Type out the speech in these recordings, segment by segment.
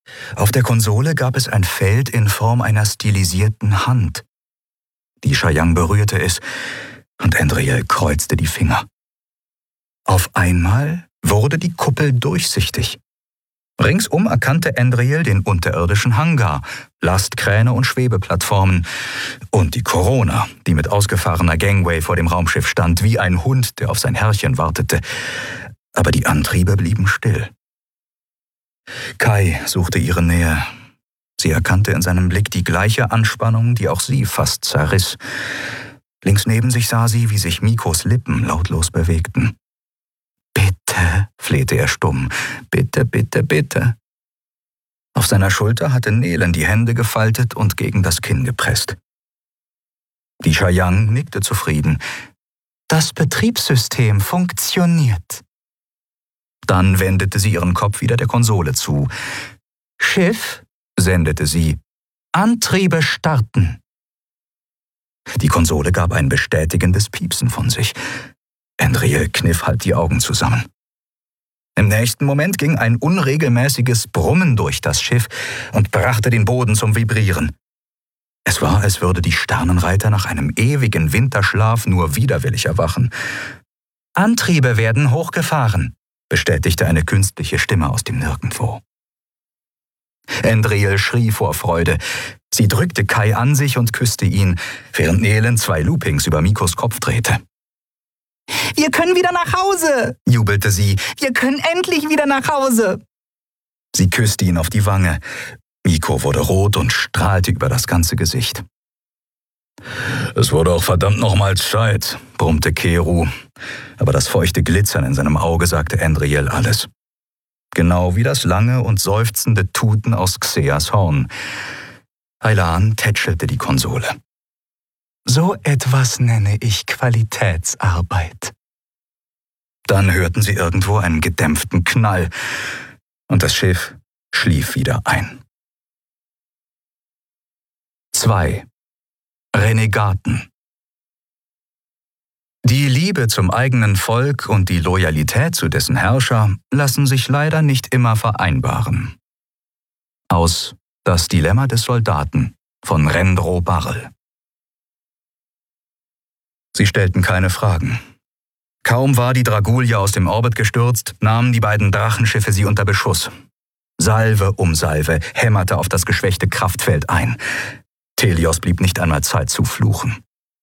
Auf der Konsole gab es ein Feld in Form einer stilisierten Hand. Die Chayang berührte es und Andriel kreuzte die Finger. Auf einmal wurde die Kuppel durchsichtig. Ringsum erkannte Andriel den unterirdischen Hangar, Lastkräne und Schwebeplattformen und die Corona, die mit ausgefahrener Gangway vor dem Raumschiff stand, wie ein Hund, der auf sein Herrchen wartete. Aber die Antriebe blieben still. Kai suchte ihre Nähe. Sie erkannte in seinem Blick die gleiche Anspannung, die auch sie fast zerriss. Links neben sich sah sie, wie sich Mikos Lippen lautlos bewegten. »Bitte«, flehte er stumm, »bitte, bitte, bitte.« Auf seiner Schulter hatte Nelen die Hände gefaltet und gegen das Kinn gepresst. Die Chayang nickte zufrieden. »Das Betriebssystem funktioniert.« Dann wendete sie ihren Kopf wieder der Konsole zu. »Schiff«, sendete sie, »Antriebe starten.« Die Konsole gab ein bestätigendes Piepsen von sich. Andriel kniff halb die Augen zusammen. Im nächsten Moment ging ein unregelmäßiges Brummen durch das Schiff und brachte den Boden zum Vibrieren. Es war, als würde die Sternenreiter nach einem ewigen Winterschlaf nur widerwillig erwachen. »Antriebe werden hochgefahren«, bestätigte eine künstliche Stimme aus dem Nirgendwo. Andriel schrie vor Freude. Sie drückte Kai an sich und küsste ihn, während Nelen 2 Loopings über Mikos Kopf drehte. »Wir können wieder nach Hause«, jubelte sie. »Wir können endlich wieder nach Hause.« Sie küsste ihn auf die Wange. Miko wurde rot und strahlte über das ganze Gesicht. »Es wurde auch verdammt nochmal Zeit«, brummte Keru. Aber das feuchte Glitzern in seinem Auge sagte Andriel alles. Genau wie das lange und seufzende Tuten aus Xeas Horn. Aylan tätschelte die Konsole. »So etwas nenne ich Qualitätsarbeit.« Dann hörten sie irgendwo einen gedämpften Knall und das Schiff schlief wieder ein. 2. Renegaten. Die Liebe zum eigenen Volk und die Loyalität zu dessen Herrscher lassen sich leider nicht immer vereinbaren. Aus Das Dilemma des Soldaten von Rendro Barrel. Sie stellten keine Fragen. Kaum war die Dragulia aus dem Orbit gestürzt, nahmen die beiden Drachenschiffe sie unter Beschuss. Salve um Salve hämmerte auf das geschwächte Kraftfeld ein. Telios blieb nicht einmal Zeit zu fluchen.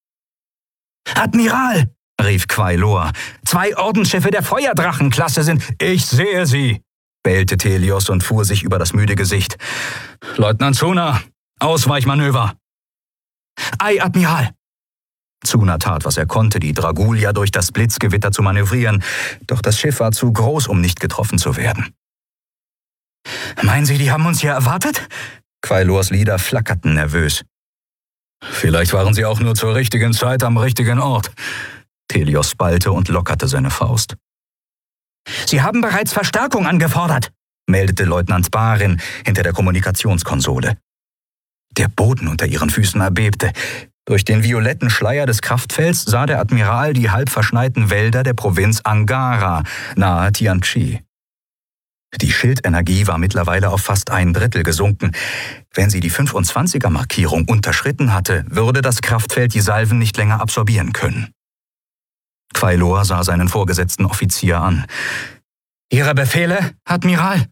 »Admiral«, rief Quailor, »2 Ordensschiffe der Feuerdrachenklasse sind...« »Ich sehe sie«, bellte Telios und fuhr sich über das müde Gesicht. »Leutnant Zuna, Ausweichmanöver!« »Ei, Admiral!« Zuna tat, was er konnte, die Dragulia durch das Blitzgewitter zu manövrieren, doch das Schiff war zu groß, um nicht getroffen zu werden. »Meinen Sie, die haben uns hier erwartet?« Quailors Lider flackerten nervös. »Vielleicht waren sie auch nur zur richtigen Zeit am richtigen Ort.« Telios ballte und lockerte seine Faust. »Sie haben bereits Verstärkung angefordert«, meldete Leutnant Barin hinter der Kommunikationskonsole. Der Boden unter ihren Füßen erbebte. Durch den violetten Schleier des Kraftfelds sah der Admiral die halb verschneiten Wälder der Provinz Angara nahe Tianchi. Die Schildenergie war mittlerweile auf fast 1/3 gesunken. Wenn sie die 25er-Markierung unterschritten hatte, würde das Kraftfeld die Salven nicht länger absorbieren können. Quailor sah seinen vorgesetzten Offizier an. »Ihre Befehle, Admiral?«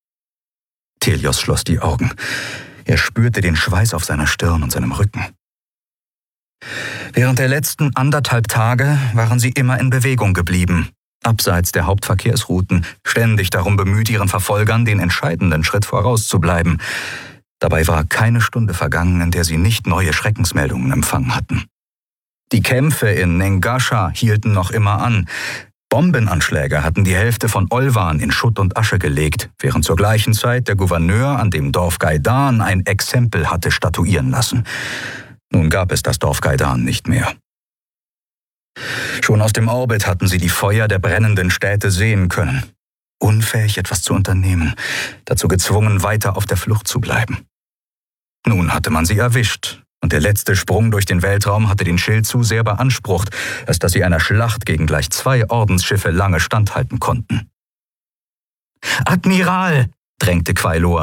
Telios schloss die Augen. Er spürte den Schweiß auf seiner Stirn und seinem Rücken. Während der letzten 1,5 Tage waren sie immer in Bewegung geblieben, abseits der Hauptverkehrsrouten, ständig darum bemüht, ihren Verfolgern den entscheidenden Schritt vorauszubleiben. Dabei war keine Stunde vergangen, in der sie nicht neue Schreckensmeldungen empfangen hatten. Die Kämpfe in Nengascha hielten noch immer an. Bombenanschläge hatten die Hälfte von Olwan in Schutt und Asche gelegt, während zur gleichen Zeit der Gouverneur an dem Dorf Gaidan ein Exempel hatte statuieren lassen. Nun gab es das Dorf Gaidan nicht mehr. Schon aus dem Orbit hatten sie die Feuer der brennenden Städte sehen können. Unfähig, etwas zu unternehmen, dazu gezwungen, weiter auf der Flucht zu bleiben. Nun hatte man sie erwischt, und der letzte Sprung durch den Weltraum hatte den Schild zu sehr beansprucht, als dass sie einer Schlacht gegen gleich 2 Ordensschiffe lange standhalten konnten. »Admiral«, drängte Quailor,